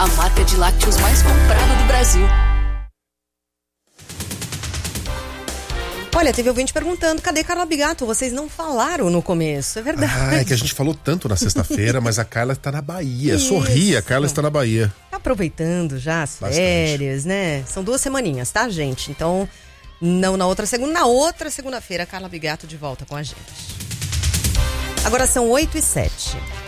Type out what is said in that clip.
a marca de lácteos mais comprada do Brasil. Olha, teve ouvinte perguntando, cadê Carla Bigato? Vocês não falaram no começo, é verdade. É que a gente falou tanto na sexta-feira, mas a Carla está na Bahia. Isso. Sorri, a Carla está na Bahia. Tá aproveitando já as Bastante. férias, né? São 2 semaninhas, tá, gente? Então, não na outra segunda, na outra segunda-feira, Carla Bigato de volta com a gente. Agora são 8h07.